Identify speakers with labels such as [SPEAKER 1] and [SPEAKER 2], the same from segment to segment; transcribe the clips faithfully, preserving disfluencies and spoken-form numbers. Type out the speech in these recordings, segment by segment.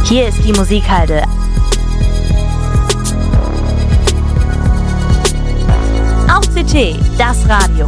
[SPEAKER 1] Hier ist die Musikhalde. Auf C T, das Radio.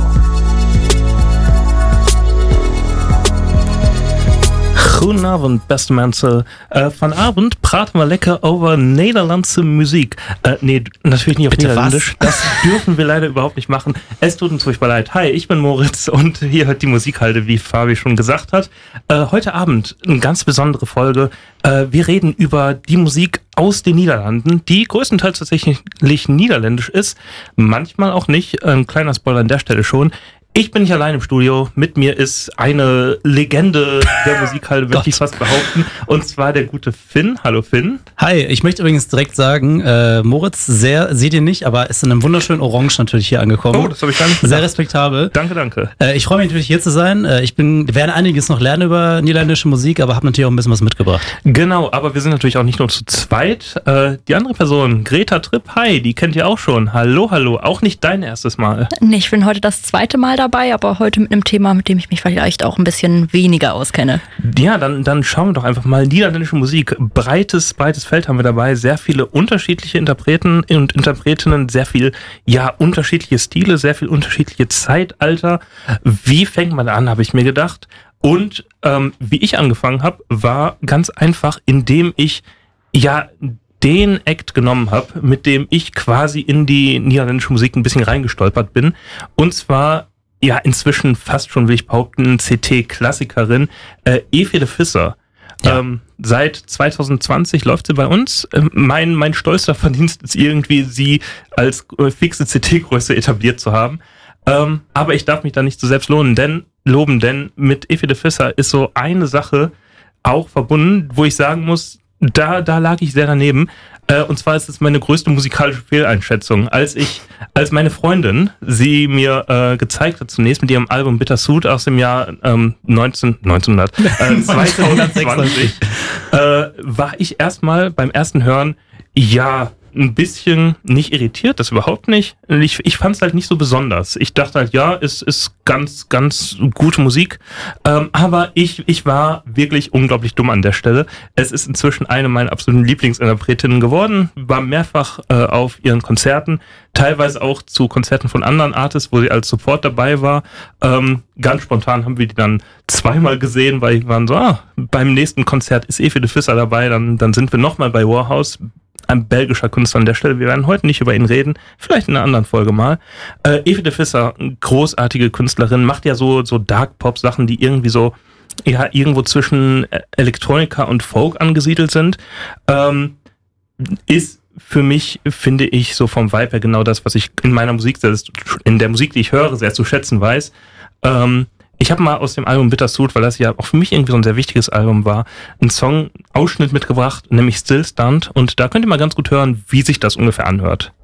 [SPEAKER 2] Goedenavond, beste mensen. Uh, vanavond praten wir lecker over Nederlandse Musik. Uh, nee, natürlich nicht auf
[SPEAKER 3] Bitte
[SPEAKER 2] Niederländisch.
[SPEAKER 3] was?
[SPEAKER 2] Das dürfen wir leider überhaupt nicht machen. Es tut uns furchtbar leid. Hi, ich bin Moritz und hier hört die Musikhalde, wie Fabi schon gesagt hat. Uh, heute Abend eine ganz besondere Folge. Uh, wir reden über die Musik aus den Niederlanden, die größtenteils tatsächlich niederländisch ist. Manchmal auch nicht. Ein kleiner Spoiler an der Stelle schon. Ich bin nicht allein im Studio. Mit mir ist eine Legende der Musikhalde, würde ich fast behaupten. Und zwar der gute Finn. Hallo Finn.
[SPEAKER 3] Hi, ich möchte übrigens direkt sagen, äh, Moritz, sehr, seht ihr nicht, aber ist in einem wunderschönen Orange natürlich hier angekommen.
[SPEAKER 2] Oh, das habe ich gar nicht gedacht.
[SPEAKER 3] Sehr respektabel.
[SPEAKER 2] Danke, danke.
[SPEAKER 3] Äh, ich freue mich natürlich hier zu sein. Äh, ich bin, werde einiges noch lernen über niederländische Musik, aber habe natürlich auch ein bisschen was mitgebracht.
[SPEAKER 2] Genau, aber wir sind natürlich auch nicht nur zu zweit. Äh, die andere Person, Greta Tripp, hi, die kennt ihr auch schon. Hallo, hallo. Auch nicht dein erstes Mal.
[SPEAKER 4] Nee, ich bin heute das zweite Mal dabei, aber heute mit einem Thema, mit dem ich mich vielleicht auch ein bisschen weniger auskenne.
[SPEAKER 2] Ja, dann, dann schauen wir doch einfach mal. Niederländische Musik, breites, breites Feld haben wir dabei. Sehr viele unterschiedliche Interpreten und Interpretinnen, sehr viel, ja, unterschiedliche Stile, sehr viel unterschiedliche Zeitalter. Wie fängt man an, habe ich mir gedacht. Und ähm, wie ich angefangen habe, war ganz einfach, indem ich, ja, den Act genommen habe, mit dem ich quasi in die niederländische Musik ein bisschen reingestolpert bin. Und zwar, ja, inzwischen fast schon, will ich behaupten, C T-Klassikerin, äh, Eefje de Visser. Ja. Ähm, seit zwanzig zwanzig läuft sie bei uns. Ähm, mein, mein stolzer Verdienst ist irgendwie, sie als äh, fixe C T-Größe etabliert zu haben. Ähm, aber ich darf mich da nicht so selbst lohnen, denn, loben, denn mit Eefje de Visser ist so eine Sache auch verbunden, wo ich sagen muss, da, da lag ich sehr daneben. Äh, und zwar ist es meine größte musikalische Fehleinschätzung. Als ich, als meine Freundin sie mir äh, gezeigt hat, zunächst mit ihrem Album Bittersuit aus dem Jahr ähm, neunzehn, neunzehnhundert, äh, zwanzig zwanzig, äh, war ich erstmal beim ersten Hören, ja, ein bisschen nicht irritiert, das überhaupt nicht. Ich, ich fand es halt nicht so besonders. Ich dachte halt, ja, es ist ganz, ganz gute Musik. Ähm, aber ich, ich war wirklich unglaublich dumm an der Stelle. Es ist inzwischen eine meiner absoluten Lieblingsinterpretinnen geworden. War mehrfach äh, auf ihren Konzerten, teilweise auch zu Konzerten von anderen Artists, wo sie als Support dabei war. Ähm, ganz spontan haben wir die dann zweimal gesehen, weil wir waren so, ah, beim nächsten Konzert ist Eefje de Visser dabei, dann, dann sind wir nochmal bei Warhouse. Ein belgischer Künstler an der Stelle. Wir werden heute nicht über ihn reden, vielleicht in einer anderen Folge mal. Äh, Eefje de Visser, großartige Künstlerin, macht ja so, so Dark-Pop-Sachen, die irgendwie so, ja, irgendwo zwischen Elektronika und Folk angesiedelt sind. Ähm, ist für mich, finde ich, so vom Vibe her genau das, was ich in meiner Musik, in der Musik, die ich höre, sehr zu schätzen weiß. Ähm, Ich habe mal aus dem Album Bittersuit, weil das ja auch für mich irgendwie so ein sehr wichtiges Album war, einen Song-Ausschnitt mitgebracht, nämlich Still Stunt. Und da könnt ihr mal ganz gut hören, wie sich das ungefähr anhört.